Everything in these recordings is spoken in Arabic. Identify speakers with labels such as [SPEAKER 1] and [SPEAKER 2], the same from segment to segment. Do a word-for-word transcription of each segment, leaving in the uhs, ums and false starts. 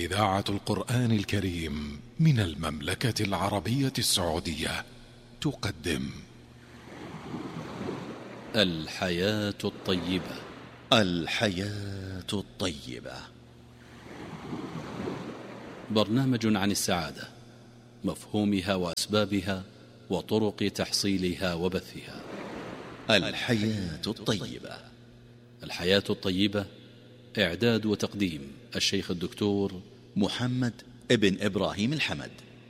[SPEAKER 1] إذاعة القرآن الكريم من المملكة العربية السعودية تقدم
[SPEAKER 2] الحياة الطيبة.
[SPEAKER 3] الحياة الطيبة،
[SPEAKER 2] برنامج عن السعادة، مفهومها وأسبابها وطرق تحصيلها وبثها.
[SPEAKER 3] الحياة الطيبة.
[SPEAKER 2] الحياة الطيبة، إعداد وتقديم الشيخ الدكتور
[SPEAKER 3] محمد ابن إبراهيم الحمد،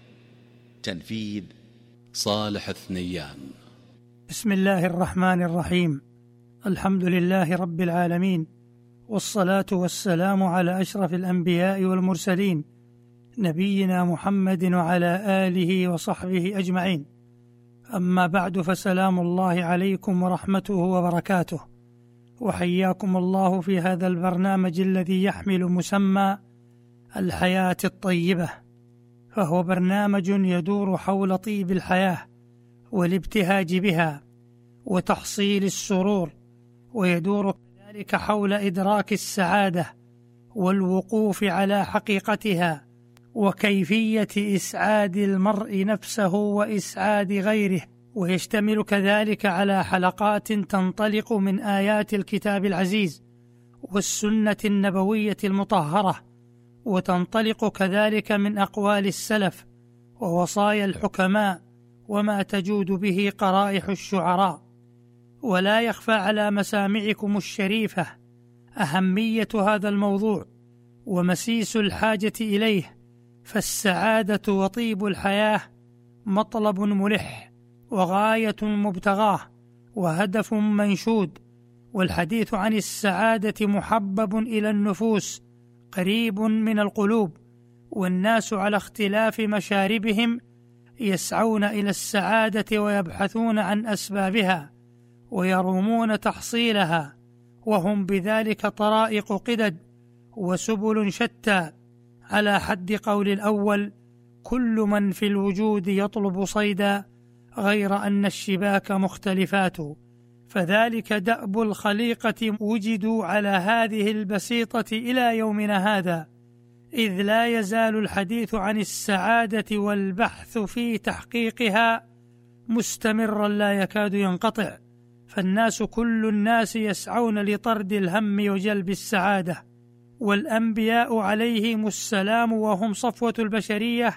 [SPEAKER 3] تنفيذ
[SPEAKER 2] صالح الثنيان.
[SPEAKER 4] بسم الله الرحمن الرحيم. الحمد لله رب العالمين، والصلاة والسلام على أشرف الأنبياء والمرسلين، نبينا محمد وعلى آله وصحبه أجمعين. أما بعد، فسلام الله عليكم ورحمته وبركاته، وحياكم الله في هذا البرنامج الذي يحمل مسمى الحياة الطيبة، فهو برنامج يدور حول طيب الحياة والابتهاج بها وتحصيل السرور، ويدور كذلك حول إدراك السعادة والوقوف على حقيقتها وكيفية إسعاد المرء نفسه وإسعاد غيره، ويشتمل كذلك على حلقات تنطلق من آيات الكتاب العزيز والسنة النبوية المطهرة، وتنطلق كذلك من أقوال السلف ووصايا الحكماء وما تجود به قرائح الشعراء. ولا يخفى على مسامعكم الشريفة أهمية هذا الموضوع ومسيس الحاجة إليه، فالسعادة وطيب الحياة مطلب ملح وغاية مبتغاه وهدف منشود، والحديث عن السعادة محبب إلى النفوس قريب من القلوب، والناس على اختلاف مشاربهم يسعون إلى السعادة ويبحثون عن أسبابها ويرومون تحصيلها، وهم بذلك طرائق قدد وسبل شتى، على حد قول الأول: كل من في الوجود يطلب صيدا غير أن الشباك مختلفات. فذلك دأب الخليقة وجدوا على هذه البسيطة إلى يومنا هذا، إذ لا يزال الحديث عن السعادة والبحث في تحقيقها مستمرا لا يكاد ينقطع، فالناس كل الناس يسعون لطرد الهم وجلب السعادة، والأنبياء عليهم السلام وهم صفوة البشرية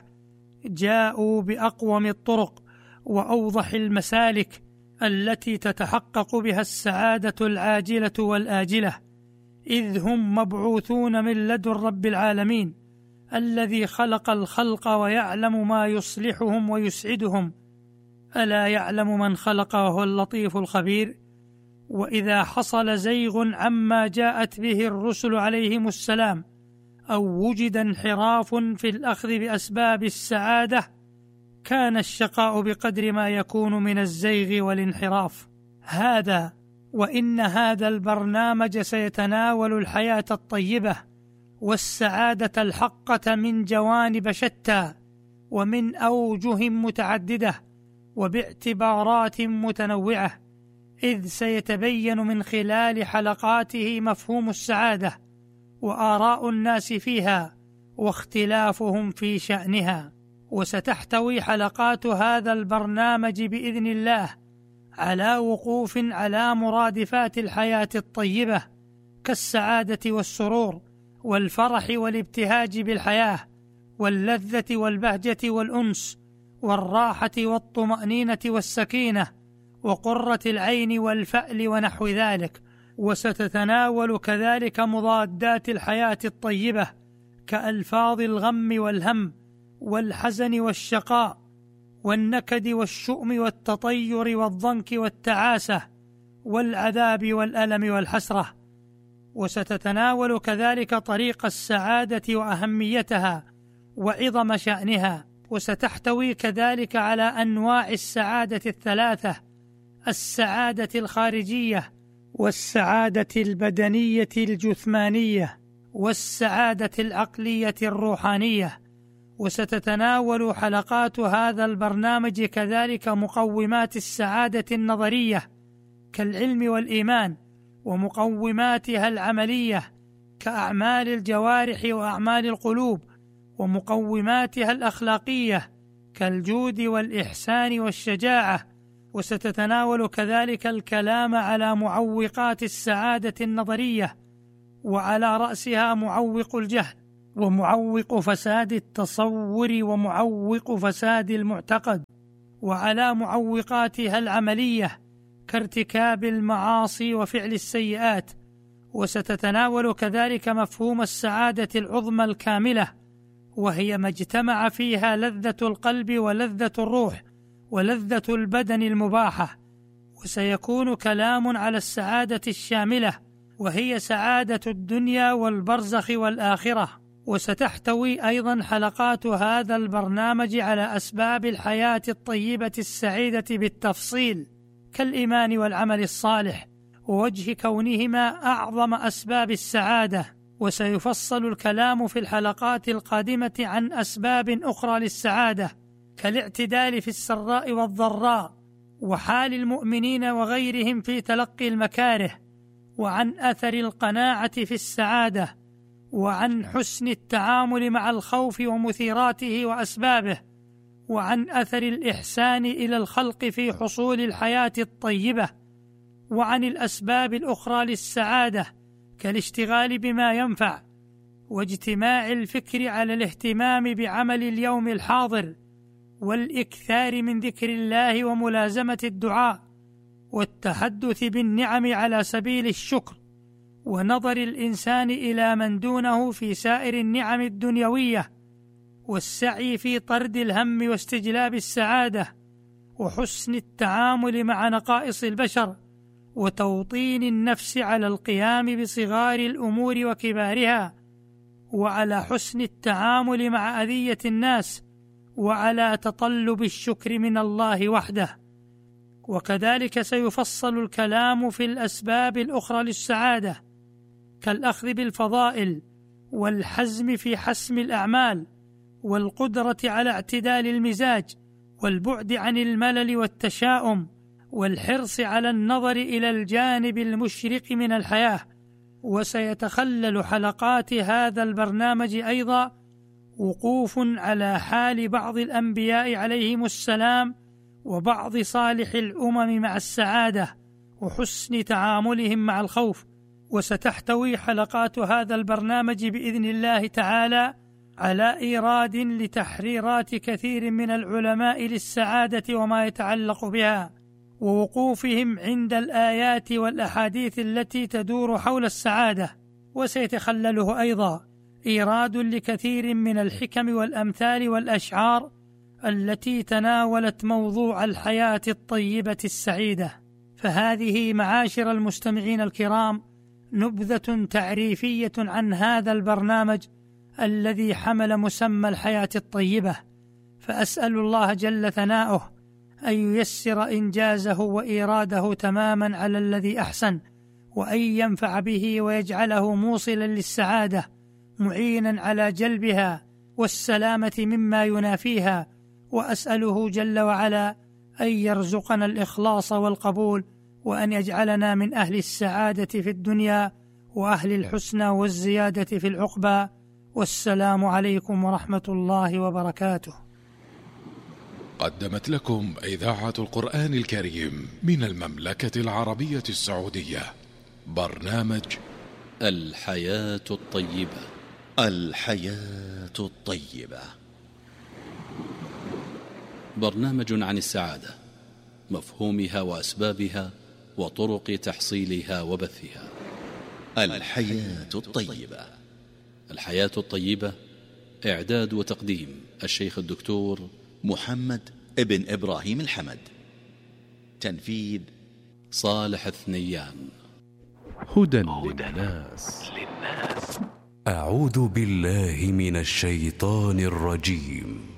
[SPEAKER 4] جاءوا بأقوم الطرق وأوضح المسالك التي تتحقق بها السعادة العاجلة والآجلة، إذ هم مبعوثون من لدن رب العالمين الذي خلق الخلق ويعلم ما يصلحهم ويسعدهم. ألا يعلم من خلق وهو اللطيف الخبير؟ وإذا حصل زيغ عما جاءت به الرسل عليهم السلام أو وجد انحراف في الأخذ بأسباب السعادة، كان الشقاء بقدر ما يكون من الزيغ والانحراف. هذا وإن هذا البرنامج سيتناول الحياة الطيبة والسعادة الحقة من جوانب شتى ومن أوجه متعددة وباعتبارات متنوعة، إذ سيتبين من خلال حلقاته مفهوم السعادة وآراء الناس فيها واختلافهم في شأنها. وستحتوي حلقات هذا البرنامج بإذن الله على وقوف على مرادفات الحياة الطيبة كالسعادة والسرور والفرح والابتهاج بالحياة واللذة والبهجة والأنس والراحة والطمأنينة والسكينة وقرة العين والفأل ونحو ذلك. وستتناول كذلك مضادات الحياة الطيبة كألفاظ الغم والهم والحزن والشقاء والنكد والشؤم والتطير والضنك والتعاسة والعذاب والألم والحسرة. وستتناول كذلك طريق السعادة وأهميتها وعظم شأنها. وستحتوي كذلك على أنواع السعادة الثلاثة: السعادة الخارجية والسعادة البدنية الجثمانية والسعادة العقلية الروحانية. وستتناول حلقات هذا البرنامج كذلك مقومات السعادة النظرية كالعلم والإيمان، ومقوماتها العملية كأعمال الجوارح وأعمال القلوب ومقوماتها الأخلاقية كالجود والإحسان والشجاعة. وستتناول كذلك الكلام على معوقات السعادة النظرية، وعلى رأسها معوق الجهل، ومعوق فساد التصور، ومعوق فساد المعتقد، وعلى معوقاتها العملية كارتكاب المعاصي وفعل السيئات. وستتناول كذلك مفهوم السعادة العظمى الكاملة، وهي ما اجتمع فيها لذة القلب ولذة الروح ولذة البدن المباحة. وسيكون كلام على السعادة الشاملة، وهي سعادة الدنيا والبرزخ والآخرة. وستحتوي أيضا حلقات هذا البرنامج على أسباب الحياة الطيبة السعيدة بالتفصيل، كالإيمان والعمل الصالح، ووجه كونهما أعظم أسباب السعادة. وسيفصل الكلام في الحلقات القادمة عن أسباب أخرى للسعادة، كالاعتدال في السراء والضراء، وحال المؤمنين وغيرهم في تلقي المكاره، وعن أثر القناعة في السعادة، وعن حسن التعامل مع الخوف ومثيراته وأسبابه، وعن أثر الإحسان إلى الخلق في حصول الحياة الطيبة، وعن الأسباب الأخرى للسعادة كالاشتغال بما ينفع، واجتماع الفكر على الاهتمام بعمل اليوم الحاضر، والإكثار من ذكر الله وملازمة الدعاء، والتحدث بالنعم على سبيل الشكر، ونظر الإنسان إلى من دونه في سائر النعم الدنيوية، والسعي في طرد الهم واستجلاب السعادة، وحسن التعامل مع نقائص البشر، وتوطين النفس على القيام بصغار الأمور وكبارها، وعلى حسن التعامل مع أذية الناس، وعلى تطلب الشكر من الله وحده. وكذلك سيفصل الكلام في الأسباب الأخرى للسعادة، كالأخذ بالفضائل، والحزم في حسم الأعمال، والقدرة على اعتدال المزاج، والبعد عن الملل والتشاؤم، والحرص على النظر إلى الجانب المشرق من الحياة. وسيتخلل حلقات هذا البرنامج أيضا وقوف على حال بعض الأنبياء عليهم السلام وبعض صالح الأمم مع السعادة وحسن تعاملهم مع الخوف. وستحتوي حلقات هذا البرنامج بإذن الله تعالى على إيراد لتحريرات كثير من العلماء للسعادة وما يتعلق بها، ووقوفهم عند الآيات والأحاديث التي تدور حول السعادة. وسيتخلله أيضا إيراد لكثير من الحكم والأمثال والأشعار التي تناولت موضوع الحياة الطيبة السعيدة. فهذه معاشر المستمعين الكرام نبذة تعريفية عن هذا البرنامج الذي حمل مسمى الحياة الطيبة، فأسأل الله جل ثناؤه أن ييسر إنجازه وإيراده تماما على الذي أحسن، وأن ينفع به ويجعله موصلا للسعادة معينا على جلبها والسلامة مما ينافيها. وأسأله جل وعلا أن يرزقنا الإخلاص والقبول، وأن يجعلنا من أهل السعادة في الدنيا وأهل الحسنى والزيادة في العقبى. والسلام عليكم ورحمة الله وبركاته.
[SPEAKER 1] قدمت لكم إذاعة القرآن الكريم من المملكة العربية السعودية برنامج
[SPEAKER 2] الحياة الطيبة.
[SPEAKER 3] الحياة الطيبة،
[SPEAKER 2] برنامج عن السعادة، مفهومها وأسبابها وطرق تحصيلها وبثها.
[SPEAKER 3] الحياة الطيبة.
[SPEAKER 2] الحياة الطيبة، إعداد وتقديم الشيخ الدكتور
[SPEAKER 3] محمد ابن إبراهيم الحمد. تنفيذ
[SPEAKER 2] صالح الثنيان.
[SPEAKER 5] هدى للناس. أعوذ بالله من الشيطان الرجيم.